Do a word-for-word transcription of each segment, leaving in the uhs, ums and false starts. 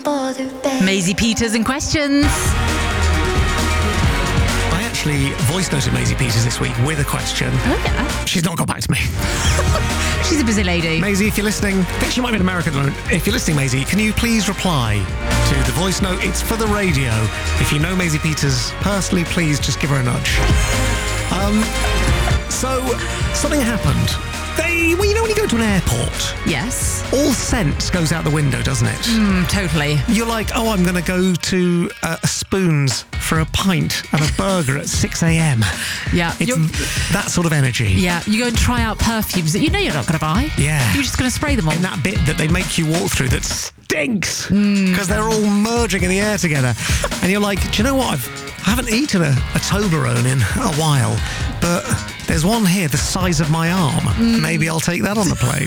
Maisie Peters and questions. I actually voice noted Maisie Peters this week with a question. Oh, yeah. She's not got back to me. She's a busy lady. Maisie, if you're listening, I think she might be in America at the moment. If you're listening, Maisie, can you please reply to the voice note? It's for the radio. If you know Maisie Peters personally, please just give her a nudge. Um, so, something happened. They, well, you know when you go to an airport? Yes. All sense goes out the window, doesn't it? Mm, totally. You're like, oh, I'm going to go to uh, Spoons for a pint and a burger at six a.m. Yeah. It's You're- that sort of energy. Yeah, you go and try out perfumes that you know you're not going to buy. Yeah. You're just going to spray them on. In that bit that they make you walk through that stinks because they're all merging in the air together. And you're like, do you know what? I've, I haven't eaten a, a Toblerone in a while, but there's one here the size of my arm. Maybe I'll take that on the plane.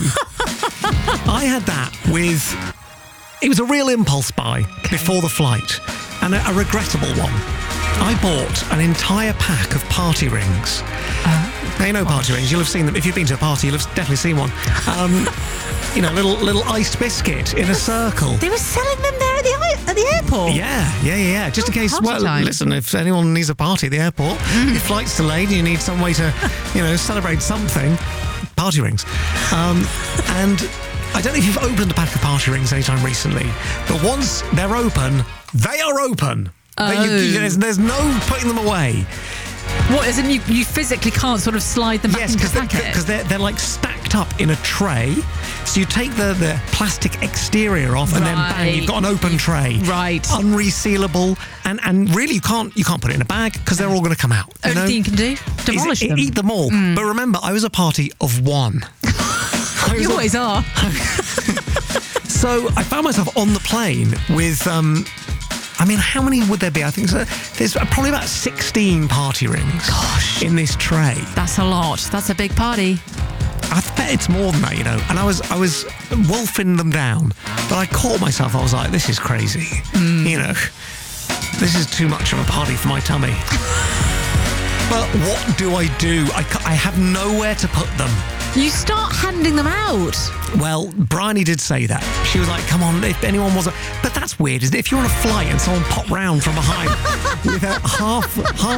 I had that with... It was a real impulse buy before the flight, and a, a regrettable one. I bought an entire pack of party rings. Uh, now, you know party rings. You'll have seen them. If you've been to a party, you'll have definitely seen one. Um, you know, little little iced biscuit in a circle. They were selling them there at the at the airport. Yeah, yeah, yeah, yeah. Just in Oh, case, party well, time. listen, if anyone needs a party at the airport, your flight's delayed, you need some way to, you know, celebrate something, party rings. Um, and I don't know if you've opened a pack of party rings anytime recently, but once they're open, they are open. Oh. They- you- you- there's, there's no putting them away. What, as in you, you physically can't sort of slide them back Yes, into because the they're, packet? 'cause they're, they're like stacked up in a tray. So you take the, the plastic exterior off and then bang, Right. you've got an open tray. Right. Unresealable. And, and really you can't you can't put it in a bag because they're all going to come out. You Only know? thing you can do, demolish Is it- them. Eat them all. But remember, I was a party of one. I was You a- always are. So I found myself on the plane with... Um, I mean, how many would there be? I think so, there's probably about sixteen party rings Gosh. in this tray. That's a lot. That's a big party. I bet it's more than that, you know. And I was I was wolfing them down, but I caught myself. I was like, this is crazy. You know, this is too much of a party for my tummy. But what do I do? I, ca- I have nowhere to put them. You start handing them out. Well, Bryony did say that. She was like, come on, if anyone was... A... But that's weird, isn't it? If you're on a flight and someone popped round from behind with a half... half